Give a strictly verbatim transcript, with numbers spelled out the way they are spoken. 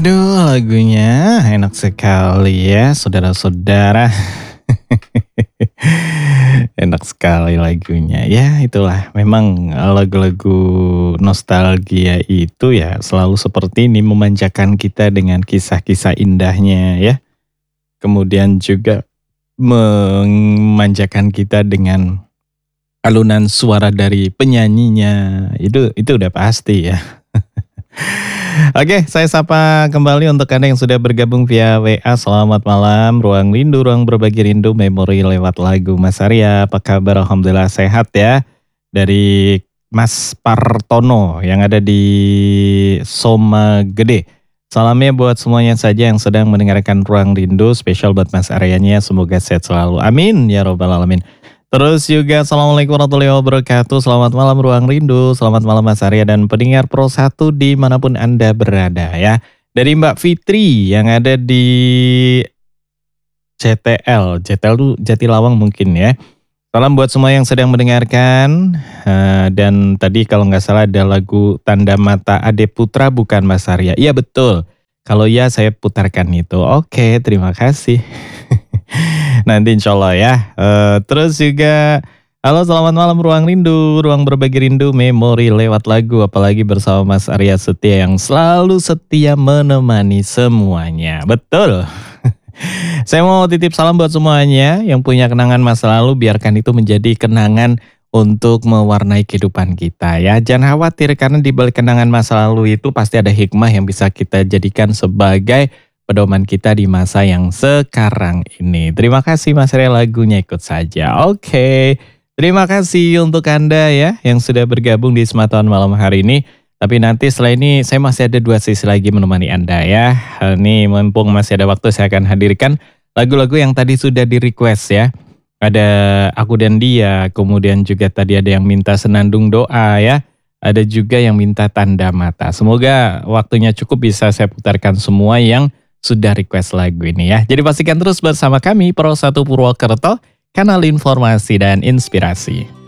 Aduh, lagunya enak sekali ya, saudara-saudara. Enak sekali lagunya. Ya, itulah memang lagu-lagu nostalgia itu ya selalu seperti ini memanjakan kita dengan kisah-kisah indahnya ya. Kemudian juga memanjakan kita dengan alunan suara dari penyanyinya. Itu itu udah pasti ya. Oke, saya sapa kembali untuk Anda yang sudah bergabung via W A. Selamat malam, Ruang Rindu, Ruang Berbagi Rindu, Memori lewat lagu. Mas Arya, apa kabar? Alhamdulillah sehat ya. Dari Mas Partono yang ada di Soma Gede. Salamnya buat semuanya saja yang sedang mendengarkan Ruang Rindu. Spesial buat Mas Aryanya, semoga sehat selalu. Amin, ya robbal alamin. Terus juga Assalamualaikum warahmatullahi wabarakatuh. Selamat malam Ruang Rindu. Selamat malam Mas Arya dan pendengar Pro satu dimanapun Anda berada ya. Dari Mbak Fitri yang ada di C T L. C T L itu Jatilawang mungkin ya. Salam buat semua yang sedang mendengarkan. Uh, dan tadi kalau nggak salah ada lagu Tanda Mata Ade Putra bukan Mas Arya. Iya betul. Kalau ya saya putarkan itu. Oke, terima kasih. Nanti insya Allah ya. Uh, terus juga, halo selamat malam Ruang Rindu, Ruang Berbagi Rindu, Memori lewat lagu. Apalagi bersama Mas Arya Setia yang selalu setia menemani semuanya. Betul. Saya mau titip salam buat semuanya yang punya kenangan masa lalu. Biarkan itu menjadi kenangan untuk mewarnai kehidupan kita ya. Jangan khawatir karena di balik kenangan masa lalu itu pasti ada hikmah yang bisa kita jadikan sebagai pedoman kita di masa yang sekarang ini. Terima kasih Mas Arya, lagunya ikut saja. Oke, terima kasih untuk Anda ya yang sudah bergabung di Sematan Malam hari ini. Tapi nanti setelah ini saya masih ada dua sesi lagi menemani Anda ya. Ini mumpung masih ada waktu saya akan hadirkan lagu-lagu yang tadi sudah di request ya. Ada Aku dan Dia, kemudian juga tadi ada yang minta Senandung Doa ya. Ada juga yang minta Tanda Mata. Semoga waktunya cukup bisa saya putarkan semua yang sudah request lagu ini ya. Jadi pastikan terus bersama kami Pro satu Purwokerto, kanal informasi dan inspirasi.